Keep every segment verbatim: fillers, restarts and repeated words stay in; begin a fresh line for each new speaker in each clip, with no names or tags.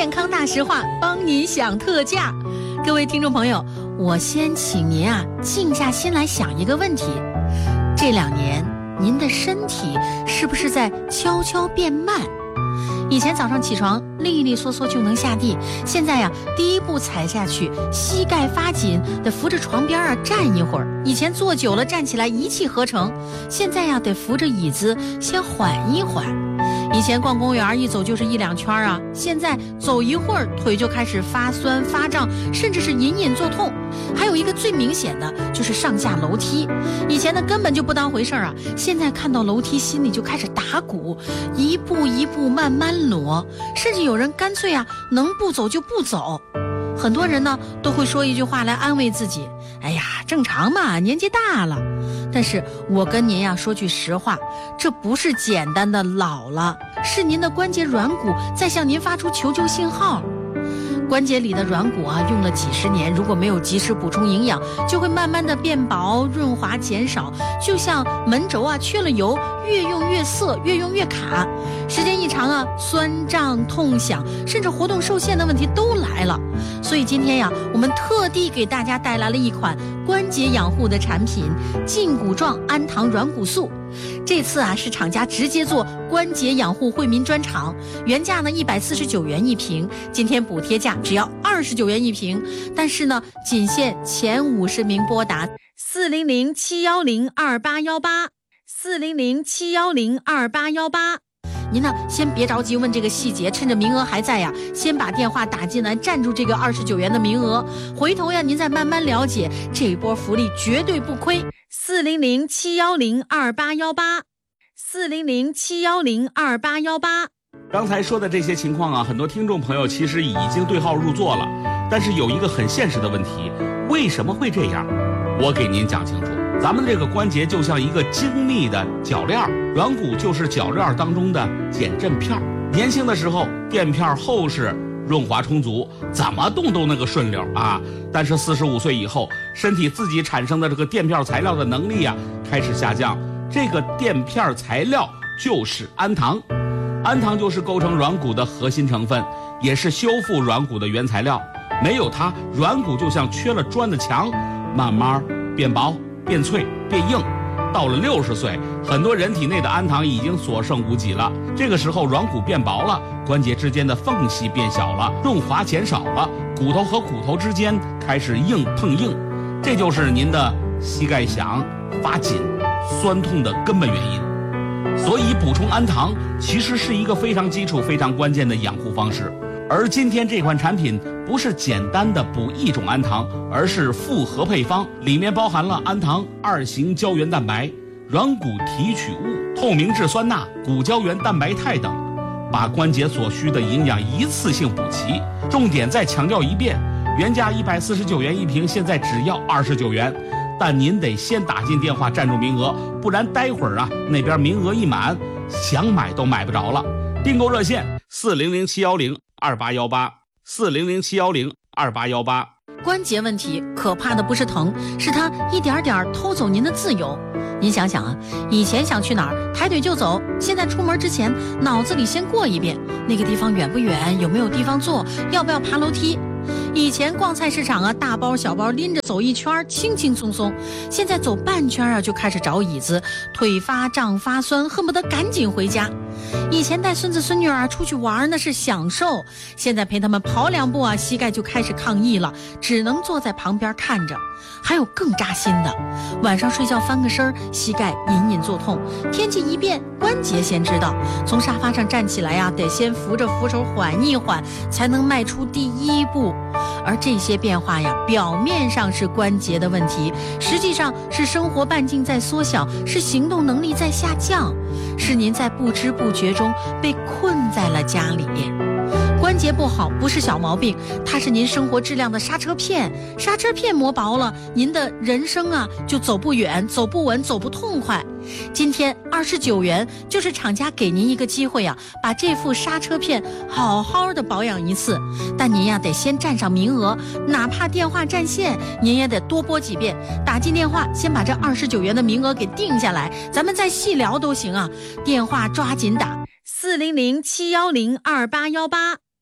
健康大实话，帮您享特价。各位听众朋友，我先请您啊静下心来想一个问题：这两年您的身体是不是在悄悄变慢？以前早上起床利利索索就能下地，现在呀第一步踩下去膝盖发紧，得扶着床边啊站一会儿。以前坐久了站起来一气呵成，现在呀得扶着椅子先缓一缓。以前逛公园一走就是一两圈啊，现在走一会儿腿就开始发酸发胀，甚至是隐隐作痛。还有一个最明显的就是上下楼梯，以前呢根本就不当回事啊，现在看到楼梯心里就开始打鼓，一步一步慢慢挪，甚至有人干脆啊能不走就不走。很多人呢都会说一句话来安慰自己，哎呀正常嘛，年纪大了。但是我跟您呀说句实话，这不是简单的老了，是您的关节软骨在向您发出求救信号。关节里的软骨啊，用了几十年，如果没有及时补充营养，就会慢慢的变薄，润滑减少，就像门轴啊缺了油，越用越涩，越用越卡。时间一长啊，酸胀、痛响，甚至活动受限的问题都来了。所以今天呀，我们特地给大家带来了一款关节养护的产品——胫骨状氨糖软骨素。这次啊是厂家直接做关节养护惠民专场，原价呢一百四十九元一瓶，今天补贴价只要二十九元一瓶，但是呢仅限前五十名拨打四零零七幺零二八幺八四零零七幺零二八幺八。您呢先别着急问这个细节，趁着名额还在呀，先把电话打进来，占住这个二十九元的名额，回头呀您再慢慢了解，这一波福利绝对不亏。四零零七幺零二八幺八四零零七幺零二八幺八。
刚才说的这些情况啊，很多听众朋友其实已经对号入座了，但是有一个很现实的问题，为什么会这样？我给您讲清楚。咱们这个关节就像一个精密的铰链，软骨就是铰链当中的减震片。年轻的时候垫片厚实，润滑充足，怎么动都那个顺溜啊。但是四十五岁以后，身体自己产生的这个垫片材料的能力啊开始下降。这个垫片材料就是氨糖，氨糖就是构成软骨的核心成分，也是修复软骨的原材料。没有它，软骨就像缺了砖的墙，慢慢变薄、变脆、变硬。到了六十岁，很多人体内的氨糖已经所剩无几了。这个时候软骨变薄了，关节之间的缝隙变小了，润滑减少了，骨头和骨头之间开始硬碰硬，这就是您的膝盖响、发紧、酸痛的根本原因。所以补充氨糖其实是一个非常基础、非常关键的养护方式。而今天这款产品不是简单的补一种氨糖，而是复合配方，里面包含了氨糖、二型胶原蛋白、软骨提取物、透明质酸钠、骨胶原蛋白肽等，把关节所需的营养一次性补齐。重点再强调一遍，原价一百四十九元一瓶，现在只要二十九元，但您得先打进电话占住名额，不然待会儿啊那边名额一满，想买都买不着了。订购热线四零零七幺零二八幺八四零零七幺零二八幺八。
关节问题可怕的不是疼，是它一点点偷走您的自由。您想想啊，以前想去哪儿抬腿就走，现在出门之前脑子里先过一遍，那个地方远不远，有没有地方坐，要不要爬楼梯。以前逛菜市场啊，大包小包拎着走一圈轻轻松松，现在走半圈啊就开始找椅子，腿发胀发酸，恨不得赶紧回家。以前带孙子孙女啊出去玩那是享受，现在陪他们跑两步啊，膝盖就开始抗议了，只能坐在旁边看着。还有更扎心的，晚上睡觉翻个身，膝盖隐隐作痛，天气一变，关节先知道，从沙发上站起来啊，得先扶着扶手缓一缓，才能迈出第一步。而这些变化呀，表面上是关节的问题，实际上是生活半径在缩小，是行动能力在下降，是您在不知不觉中被困在了家里。关节不好不是小毛病，它是您生活质量的刹车片，刹车片磨薄了，您的人生啊就走不远，走不稳，走不痛快。今天二十九元就是厂家给您一个机会啊，把这副刹车片好好的保养一次，但您呀得先占上名额，哪怕电话占线您也得多拨几遍，打进电话先把这二十九元的名额给定下来，咱们再细聊都行啊。电话抓紧打四零零七幺零二八幺八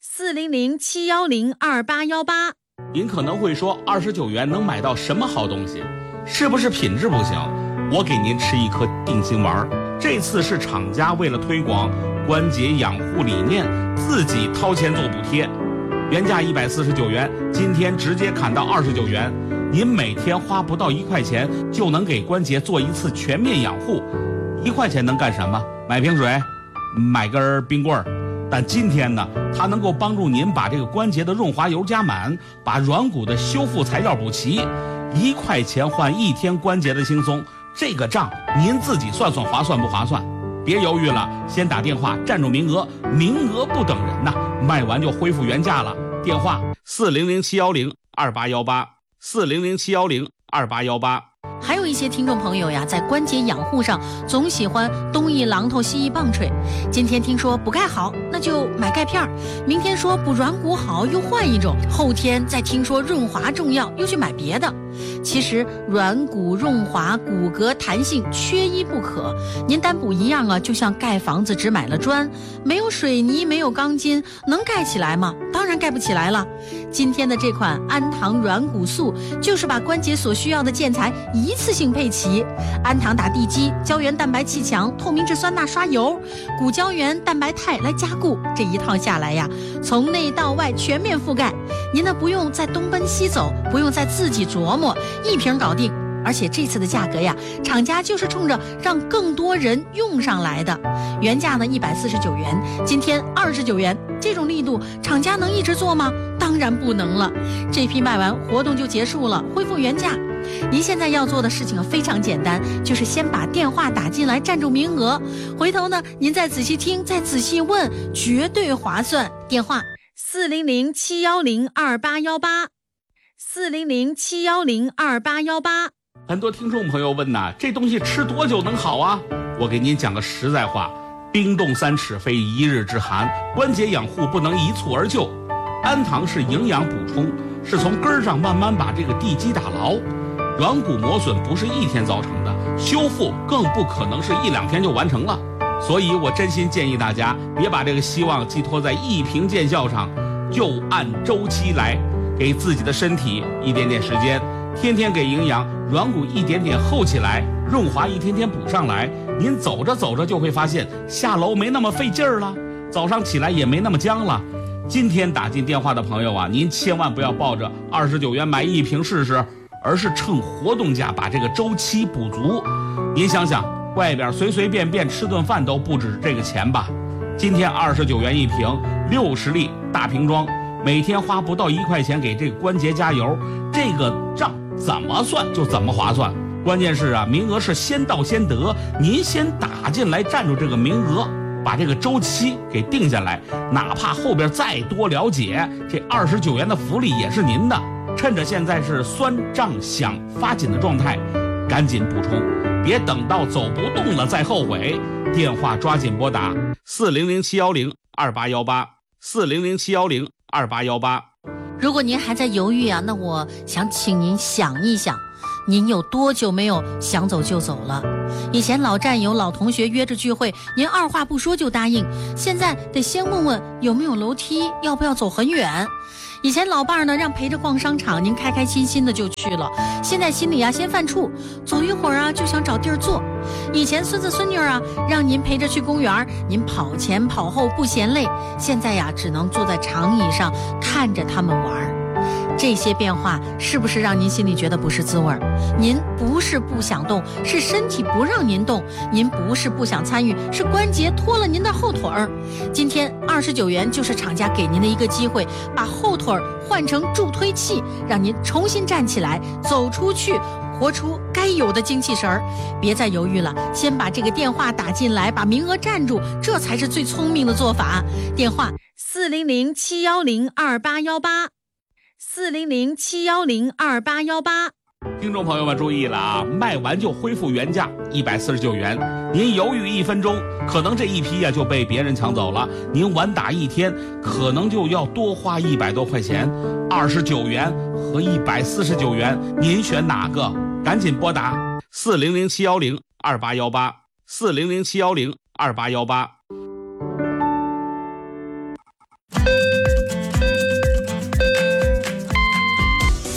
四零零七幺零二八幺八。
您可能会说，二十九元能买到什么好东西？是不是品质不行？我给您吃一颗定心丸。这次是厂家为了推广关节养护理念，自己掏钱做补贴，原价一百四十九元，今天直接砍到二十九元。您每天花不到一块钱，就能给关节做一次全面养护。一块钱能干什么？买瓶水，买根冰棍儿。但今天呢，它能够帮助您把这个关节的润滑油加满，把软骨的修复材料补齐。一块钱换一天关节的轻松，这个账您自己算算划算不划算？别犹豫了，先打电话占住名额，名额不等人呐，卖完就恢复原价了。电话四零零七幺零二八幺八，四零零七幺零二八幺八。
还有一些听众朋友呀，在关节养护上总喜欢东一榔头西一棒槌。今天听说补钙好，那就买钙片；明天说补软骨好，又换一种；后天再听说润滑重要，又去买别的。其实软骨润滑、骨骼弹性缺一不可。您单补一样啊，就像盖房子只买了砖，没有水泥，没有钢筋，能盖起来吗？当然盖不起来了。今天的这款安堂软骨素，就是把关节所需要的建材一次性配齐。安堂打地基，胶原蛋白气强，透明质酸钠刷油，骨胶原蛋白肽来加固，这一套下来呀，从内到外全面覆盖。您呢不用再东奔西走，不用再自己琢磨，一瓶搞定。而且这次的价格呀，厂家就是冲着让更多人用上来的。原价呢一百四十九元，今天二十九元，这种力度厂家能一直做吗？当然不能了。这批卖完活动就结束了，恢复原价。您现在要做的事情非常简单，就是先把电话打进来占住名额，回头呢您再仔细听，再仔细问，绝对划算。电话四零零七幺零二八幺八，四零零七幺零二八幺八。
很多听众朋友问呐，这东西吃多久能好啊？我给您讲个实在话，冰冻三尺非一日之寒，关节养护不能一蹴而就。安堂是营养补充，是从根儿上慢慢把这个地基打牢。软骨磨损不是一天造成的，修复更不可能是一两天就完成了。所以我真心建议大家别把这个希望寄托在一瓶见效上，就按周期来，给自己的身体一点点时间，天天给营养，软骨一点点厚起来，润滑一天天补上来。您走着走着就会发现下楼没那么费劲儿了，早上起来也没那么僵了。今天打进电话的朋友啊，您千万不要抱着二十九元买一瓶试试，而是趁活动价把这个周期补足。您想想，外边随随便便吃顿饭都不止这个钱吧？今天二十九元一瓶，六十粒大瓶装，每天花不到一块钱给这个关节加油，这个账怎么算就怎么划算。关键是啊，名额是先到先得，您先打进来占住这个名额，把这个周期给定下来，哪怕后边再多了解，这二十九元的福利也是您的。趁着现在是酸胀想发紧的状态，赶紧补充，别等到走不动了再后悔。电话抓紧拨打四零零七幺零二八幺八，四零零七幺零二八幺八。
如果您还在犹豫啊，那我想请您想一想，您有多久没有想走就走了？以前老战友老同学约着聚会，您二话不说就答应，现在得先问问有没有楼梯，要不要走很远。以前老伴儿呢让陪着逛商场，您开开心心的就去了，现在心里啊先犯怵，走一会儿啊就想找地儿坐。以前孙子孙女啊让您陪着去公园，您跑前跑后不嫌累，现在呀只能坐在长椅上看着他们玩。这些变化是不是让您心里觉得不是滋味？您不是不想动，是身体不让您动；您不是不想参与，是关节拖了您的后腿儿。今天二十九元就是厂家给您的一个机会，把后腿换成助推器，让您重新站起来，走出去，活出该有的精气神儿。别再犹豫了，先把这个电话打进来，把名额占住，这才是最聪明的做法。电话四零零七幺零二八幺八。四零零七幺零二八幺八。
听众朋友们注意了啊，卖完就恢复原价一百四十九元，您犹豫一分钟，可能这一批呀、啊、就被别人抢走了，您晚打一天可能就要多花一百多块钱。二十九元和一百四十九元，您选哪个？赶紧拨打四零零七幺零二八幺八，四零零七幺零二八幺八。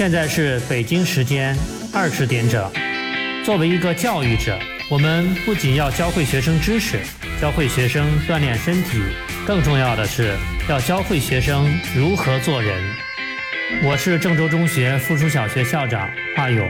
现在是北京时间二十点整。作为一个教育者，我们不仅要教会学生知识，教会学生锻炼身体，更重要的是要教会学生如何做人。我是郑州中学附属小学校长华勇。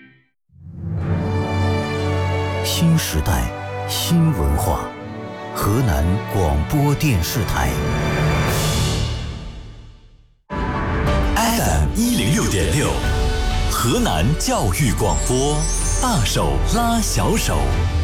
新时代，新文化，河南广播电视台
F M 一零六点六，河南教育广播，大手拉小手。